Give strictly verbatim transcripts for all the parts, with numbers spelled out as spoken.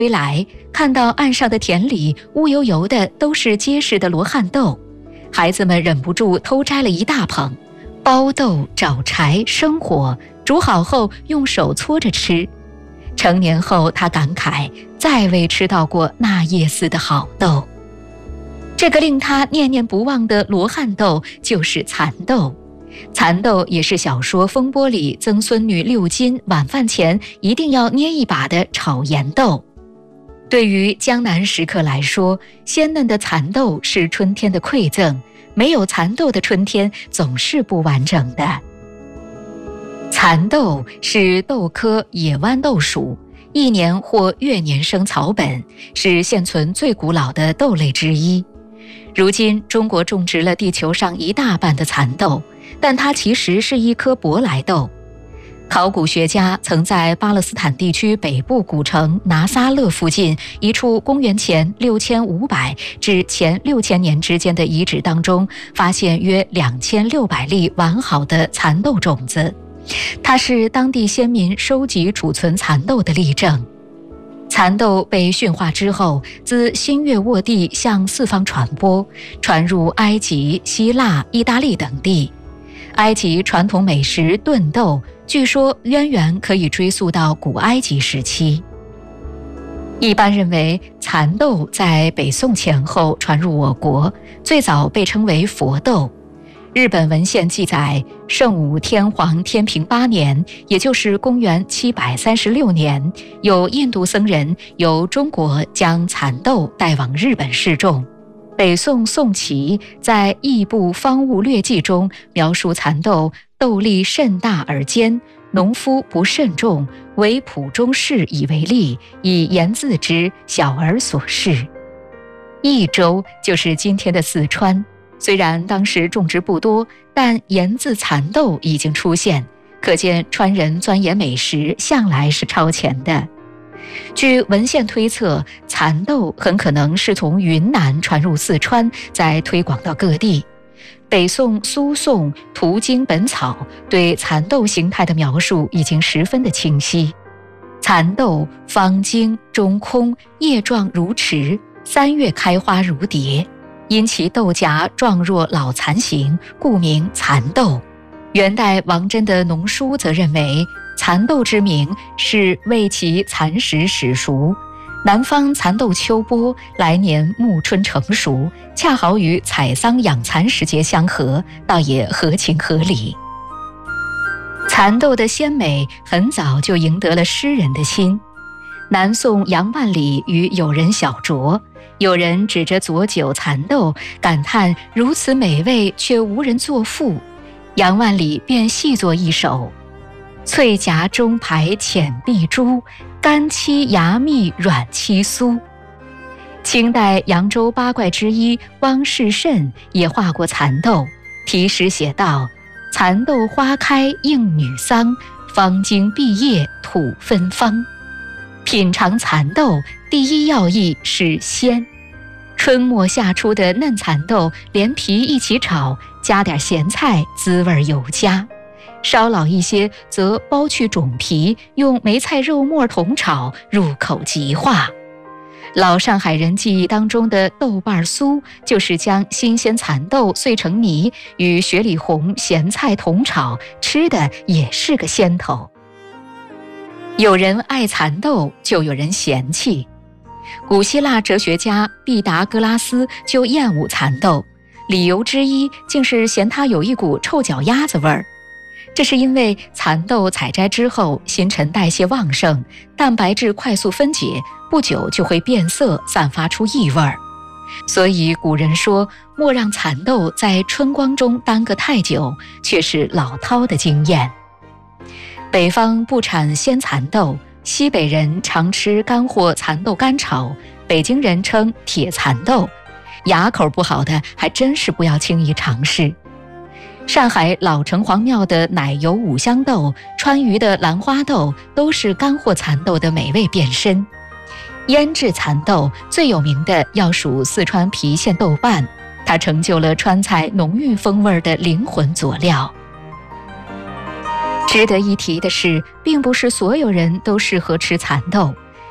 归来，看到岸上的田里乌油油的都是结实的罗汉豆，孩子们忍不住偷摘了一大捧，包豆、找柴、生火，煮好后用手搓着吃。成年后，他感慨再未吃到过那夜似的好豆。这个令他念念不忘的罗汉豆就是蚕豆。蚕豆也是小说《风波》里曾孙女六金晚饭前一定要捏一把的炒盐豆。对于江南食客来说，鲜嫩的蚕豆是春天的馈赠，没有蚕豆的春天总是不完整的。蚕豆是豆科野豌豆属，一年或月年生草本，是现存最古老的豆类之一。如今中国种植了地球上一大半的蚕豆，但它其实是一颗舶来豆。考古学家曾在巴勒斯坦地区北部古城拿撒勒附近一处公元前六千五百至前六千年之间的遗址当中，发现约两千六百粒完好的蚕豆种子，它是当地先民收集储存蚕豆的例证。蚕豆被驯化之后，自新月沃地向四方传播，传入埃及、希腊、意大利等地。埃及传统美食炖豆，据说渊源可以追溯到古埃及时期。一般认为，蚕豆在北宋前后传入我国，最早被称为佛豆。日本文献记载，圣武天皇天平八年，也就是公元七百三十六年，有印度僧人由中国将蚕豆带往日本示众。北宋宋祁在《异部方物略记》中描述蚕豆豆粒甚大而尖，农夫不慎重，为圃中室以为例，以盐渍之，小儿所食。益州就是今天的四川，虽然当时种植不多，但盐渍蚕豆已经出现，可见川人钻研美食向来是超前的。据文献推测，蚕豆很可能是从云南传入四川，再推广到各地。北宋苏颂《图经本草》对蚕豆形态的描述已经十分的清晰。蚕豆方茎中空，叶状如池，三月开花如蝶，因其豆荚状若老蚕形，故名蚕豆。元代王真的农书则认为，蚕豆之名是为其蚕食始熟，南方蚕豆秋播，来年暮春成熟，恰好与采桑养蚕时节相合，倒也合情合理。蚕豆的鲜美很早就赢得了诗人的心。南宋杨万里与友人小酌，有人指着佐酒蚕豆，感叹如此美味，却无人作赋。杨万里便细作一首：脆荚中排浅碧珠，干期芽密软漆酥。清代扬州八怪之一汪士慎也画过蚕豆，题诗写道：蚕豆花开应女丧，方茎碧叶吐芬芳。品尝蚕豆，第一要义是鲜。春末夏初的嫩蚕豆，连皮一起炒，加点咸菜，滋味尤佳。稍老一些，则剥去种皮，用梅菜肉末同炒，入口即化。老上海人记忆当中的豆瓣酥，就是将新鲜蚕豆碎成泥，与雪里红、咸菜同炒，吃的也是个鲜头。有人爱蚕豆，就有人嫌弃。古希腊哲学家毕达哥拉斯就厌恶蚕豆，理由之一竟是嫌它有一股臭脚丫子味儿。这是因为蚕豆采摘之后，新陈代谢旺盛，蛋白质快速分解，不久就会变色，散发出异味儿。所以古人说，莫让蚕豆在春光中耽搁太久，却是老饕的经验。北方不产鲜蚕豆，西北人常吃干货蚕豆干炒，北京人称铁蚕豆，牙口不好的还真是不要轻易尝试。上海老城隍庙的奶油五香豆，川渝的兰花豆，都是干货蚕豆的美味变身。腌制蚕豆最有名的要数四川郫县豆瓣，它成就了川菜浓郁风味的灵魂佐料。值得一提的是，并不是所有人都适合吃蚕豆。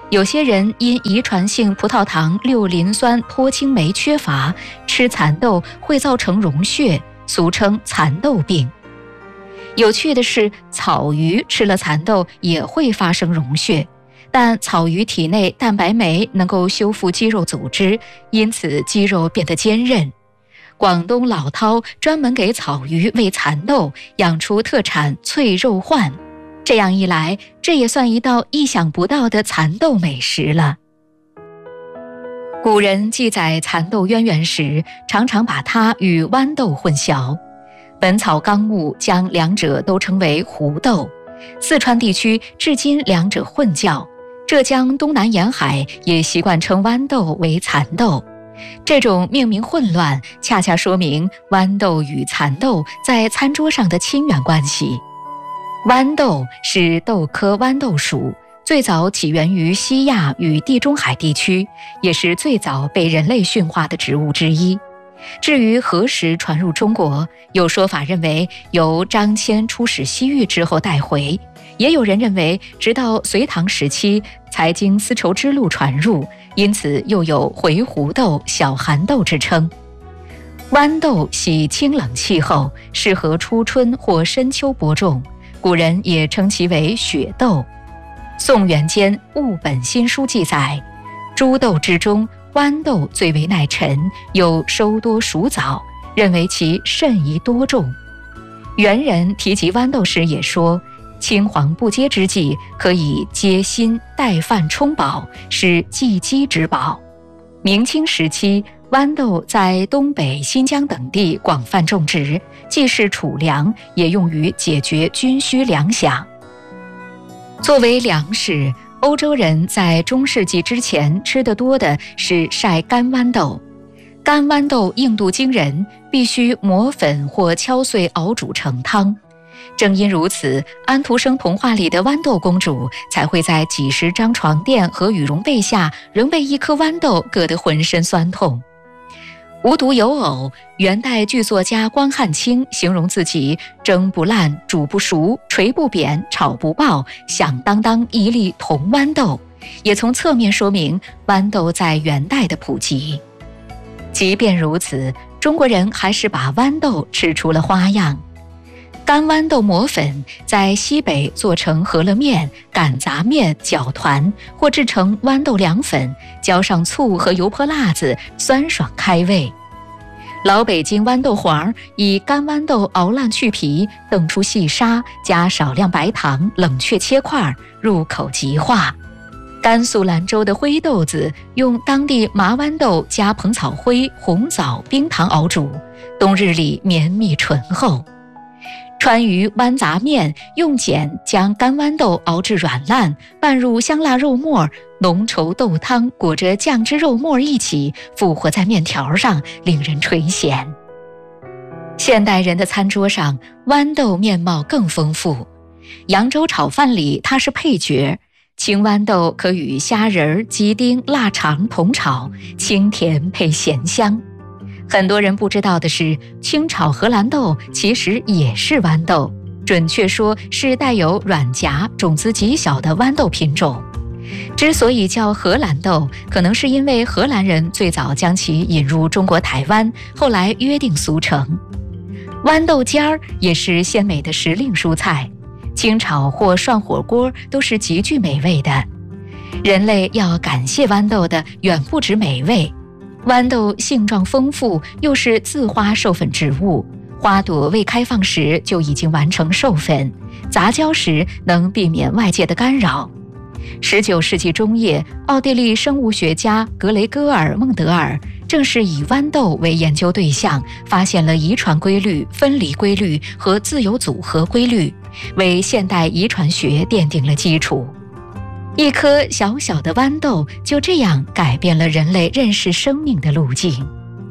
有些人因遗传性葡萄糖六磷酸脱氢酶缺乏，吃蚕豆会造成溶血，俗称蚕豆病。有趣的是，草鱼吃了蚕豆也会发生溶血，但草鱼体内蛋白酶能够修复肌肉组织，因此肌肉变得坚韧。广东老饕专门给草鱼喂蚕豆，养出特产脆肉鲩。这样一来，这也算一道意想不到的蚕豆美食了。古人记载蚕豆渊源时，常常把它与豌豆混淆。《本草纲目》将两者都称为胡豆，四川地区至今两者混淆，浙江东南沿海也习惯称豌豆为蚕豆。这种命名混乱，恰恰说明豌豆与蚕豆在餐桌上的亲缘关系。豌豆是豆科豌豆属，最早起源于西亚与地中海地区，也是最早被人类驯化的植物之一。至于何时传入中国，有说法认为由张骞出使西域之后带回，也有人认为直到隋唐时期才经丝绸之路传入，因此又有回鹘豆、小寒豆之称。豌豆喜清冷气候，适合初春或深秋播种，古人也称其为雪豆。宋元间《物本新书》记载，诸豆之中，豌豆最为耐沉，又收多熟早，认为其甚宜多种。元人提及豌豆时也说，青黄不接之际，可以接薪代饭充饱，是济饥之宝。明清时期，豌豆在东北、新疆等地广泛种植，既是储粮，也用于解决军需粮饷。作为粮食，欧洲人在中世纪之前吃得多的是晒干豌豆。干豌豆硬度惊人，必须磨粉或敲碎熬煮成汤。正因如此，安徒生童话里的豌豆公主才会在几十张床垫和羽绒被下仍被一颗豌豆硌得浑身酸痛。无独有偶，元代剧作家关汉卿形容自己蒸不烂、煮不熟、捶不扁、炒不爆，响当当一粒铜豌豆，也从侧面说明豌豆在元代的普及。即便如此，中国人还是把豌豆吃出了花样。干豌豆磨粉，在西北做成饸饹面、擀杂面、饺团，或制成豌豆凉粉，浇上醋和油泼辣子，酸爽开胃。老北京豌豆黄以干豌豆熬烂去皮，澄出细沙，加少量白糖，冷却切块，入口即化。甘肃兰州的灰豆子用当地麻豌豆加蓬草灰、红枣、冰糖熬煮，冬日里绵密醇厚。川渝豌杂面用碱将干豌豆熬至软烂，拌入香辣肉末，浓稠豆汤裹着酱汁肉末一起复活在面条上，令人垂涎。现代人的餐桌上，豌豆面貌更丰富。扬州炒饭里它是配角，青豌豆可与虾仁、鸡丁、腊肠同炒，清甜配咸香。很多人不知道的是，清炒荷兰豆其实也是豌豆，准确说是带有软荚、种子极小的豌豆品种。之所以叫荷兰豆，可能是因为荷兰人最早将其引入中国台湾，后来约定俗成。豌豆尖儿也是鲜美的时令蔬菜，清炒或涮火锅都是极具美味的。人类要感谢豌豆的远不止美味。豌豆性状丰富，又是自花授粉植物，花朵未开放时就已经完成授粉，杂交时能避免外界的干扰。十九世纪中叶，奥地利生物学家格雷戈尔·孟德尔正是以豌豆为研究对象，发现了遗传规律、分离规律和自由组合规律，为现代遗传学奠定了基础。一颗小小的豌豆就这样改变了人类认识生命的路径。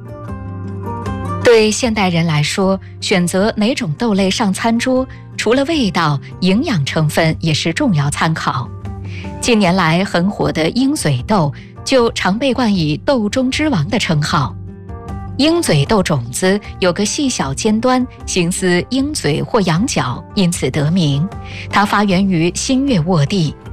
对现代人来说，选择哪种豆类上餐桌，除了味道，营养成分也是重要参考。近年来很火的鹰嘴豆，就常被冠以豆中之王的称号。鹰嘴豆种子有个细小尖端，形似鹰嘴或羊角，因此得名。它发源于新月沃地。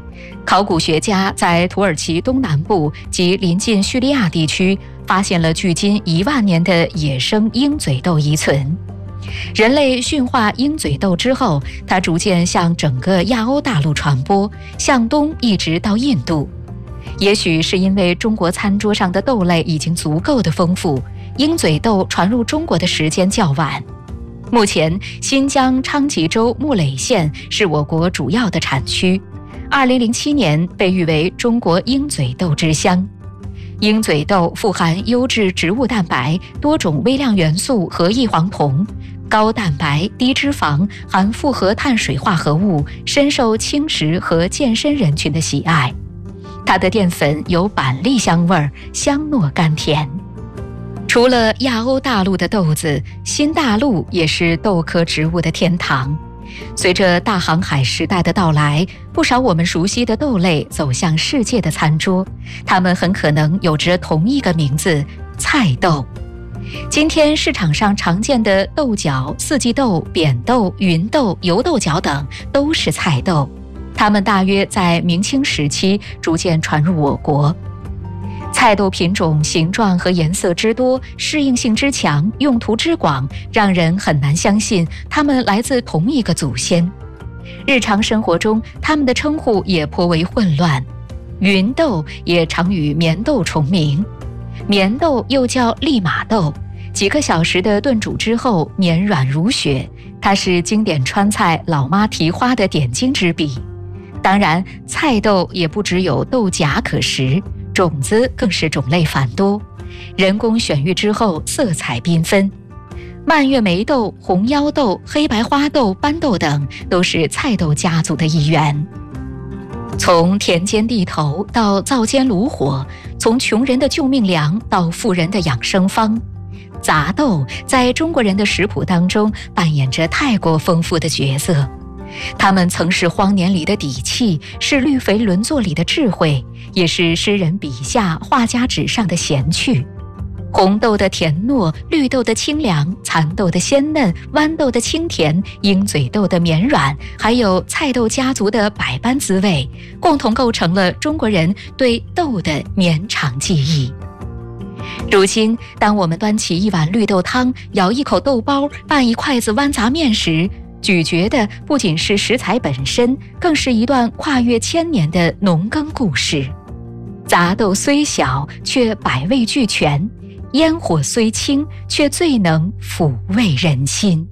考古学家在土耳其东南部及临近叙利亚地区发现了距今一万年的野生鹰嘴豆遗存。人类驯化鹰嘴豆之后，它逐渐向整个亚欧大陆传播，向东一直到印度。也许是因为中国餐桌上的豆类已经足够的丰富，鹰嘴豆传入中国的时间较晚。目前，新疆昌吉州木垒县是我国主要的产区。二零零七年被誉为中国鹰嘴豆之乡。鹰嘴豆富含优质植物蛋白、多种微量元素和异黄酮，高蛋白、低脂肪，含复合碳水化合物，深受轻食和健身人群的喜爱。它的淀粉有板栗香味，香糯甘甜。除了亚欧大陆的豆子，新大陆也是豆科植物的天堂。随着大航海时代的到来，不少我们熟悉的豆类走向世界的餐桌，它们很可能有着同一个名字——菜豆。今天市场上常见的豆角、四季豆、扁豆、芸豆、油豆角等都是菜豆，它们大约在明清时期逐渐传入我国。菜豆品种形状和颜色之多，适应性之强，用途之广，让人很难相信它们来自同一个祖先。日常生活中，它们的称呼也颇为混乱。芸豆也常与棉豆重名，棉豆又叫利马豆，几个小时的炖煮之后绵软如雪，它是经典川菜老妈蹄花的点睛之笔。当然，菜豆也不只有豆荚可食，种子更是种类繁多，人工选育之后色彩缤纷。蔓越莓豆、红腰豆、黑白花豆、斑豆等都是菜豆家族的一员。从田间地头到灶间炉火，从穷人的救命粮到富人的养生方，杂豆在中国人的食谱当中扮演着太过丰富的角色。它们曾是荒年里的底气，是绿肥轮作里的智慧，也是诗人笔下、画家纸上的闲趣。红豆的甜糯，绿豆的清凉，蚕豆的鲜嫩，豌豆的清甜，鹰嘴豆的绵软，还有菜豆家族的百般滋味，共同构成了中国人对豆的绵长记忆。如今，当我们端起一碗绿豆汤，咬一口豆包，拌一筷子豌杂面时，咀嚼的不仅是食材本身，更是一段跨越千年的农耕故事。杂豆虽小，却百味俱全；烟火虽轻，却最能抚慰人心。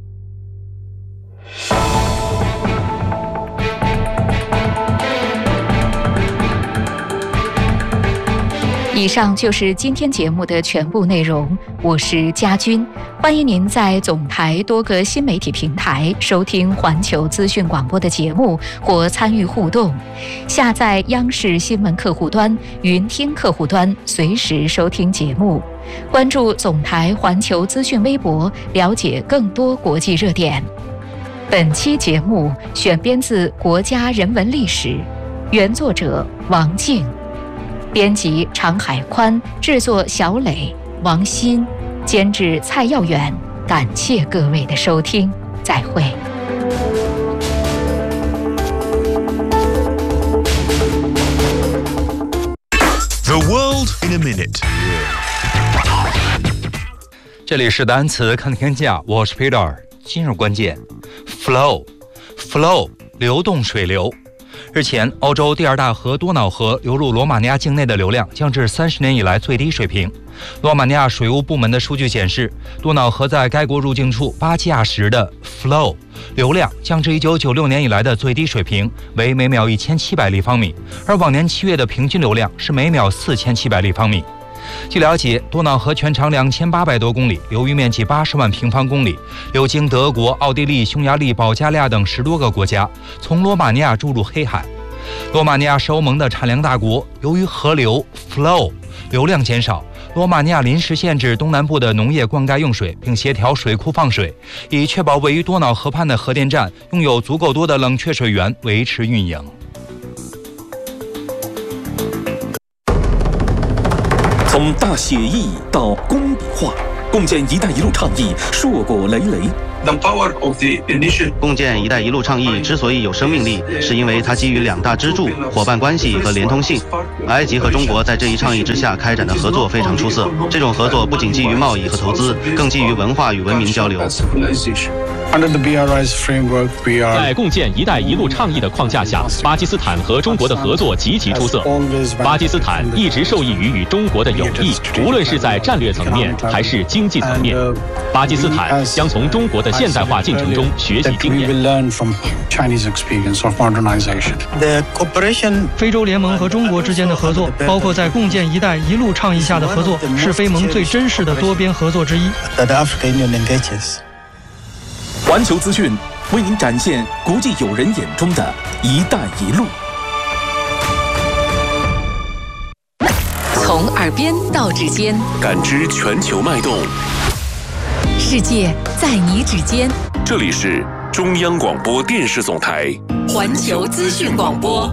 以上就是今天节目的全部内容，我是佳君，欢迎您在总台多个新媒体平台收听环球资讯广播的节目或参与互动，下载央视新闻客户端、云听客户端，随时收听节目。关注总台环球资讯微博，了解更多国际热点。本期节目选编自《国家人文历史》，原作者王静。编辑常海宽，制作小磊、王鑫，监制蔡耀远。感谢各位的收听，再会。 The world in a minute。 这里是单词看天下，我是 Peter。今日关键 ：flow，flow， flow， 流动水流。日前，欧洲第二大河多瑙河流入罗马尼亚境内的流量降至三十年以来最低水平。罗马尼亚水务部门的数据显示，多瑙河在该国入境处巴基亚时的 flow 流量降至一九九六年以来的最低水平，为每秒一千七百立方米，而往年七月的平均流量是每秒四千七百立方米。据了解，多瑙河全长两千八百多公里，流域面积八十万平方公里，流经德国、奥地利、匈牙利、保加利亚等十多个国家，从罗马尼亚注入黑海。罗马尼亚是欧盟的产粮大国，由于河流 flow 流量减少，罗马尼亚临时限制东南部的农业灌溉用水，并协调水库放水，以确保位于多瑙河畔的核电站拥有足够多的冷却水源维持运营。 从大写意到工笔画，共建“一带一路”倡议硕果累累。 共建“一带一路”倡议之所以有生命力，是因为它基于两大支柱、伙伴关系和连通性。埃及和中国在这一倡议之下开展的合作非常出色。这种合作不仅基于贸易和投资，更基于文化与文明交流。 在共建“一带一路”倡议的框架下，巴基斯坦和中国的合作极其出色。巴基斯坦一直受益于与中国的友谊，无论是在战略层面还是经济层面。巴基斯坦将从中国的现代化进程中学习经验。 非洲联盟和中国之间的合作，包括在共建“一带一路”倡议下的合作，是非盟最真实的多边合作之一。 环球资讯为您展现国际友人眼中的一带一路。 从耳边到指尖， 感知全球脉动。 世界在你指尖。 这里是中央广播电视总台环球资讯广播。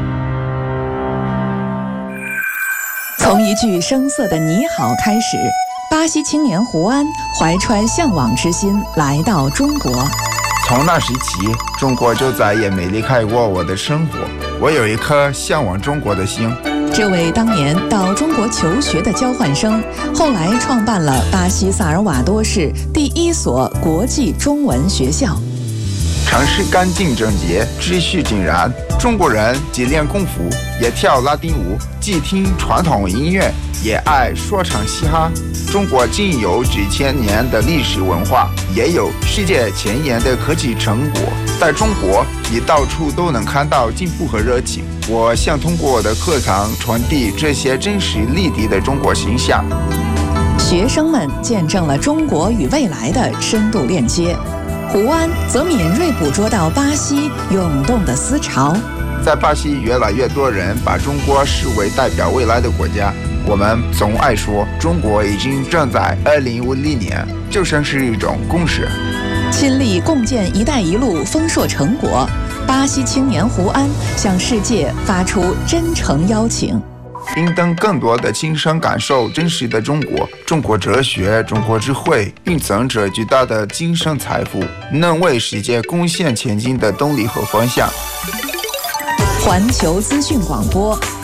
从一句生涩的你好开始，巴西青年胡安怀揣向往之心来到中国。 从那时起，中国就再也没离开过我的生活。我有一颗向往中国的心。 这位当年到中国求学的交换生，后来创办了巴西萨尔瓦多市第一所国际中文学校。 城市干净整洁，秩序井然。中国人既练功夫，也跳拉丁舞，既听传统音乐，也爱说唱嘻哈。中国仅有几千年的历史文化，也有世界前沿的科技成果。在中国，你到处都能看到进步和热情。我想通过我的课堂传递这些真实立体的中国形象。 学生们见证了中国与未来的深度链接。胡安则敏锐捕捉到巴西涌动的思潮。 在巴西，越来越多人把中国视为代表未来的国家。我们总爱说，中国已经正在二零五零年，就像是一种共识。 亲历共建“一带一路”丰硕成果，巴西青年胡安向世界发出真诚邀请。 并等更多的亲身感受真实的中国，中国哲学、中国智慧蕴藏着巨大的精神财富，能为世界贡献前进的动力和方向。 环球资讯广播，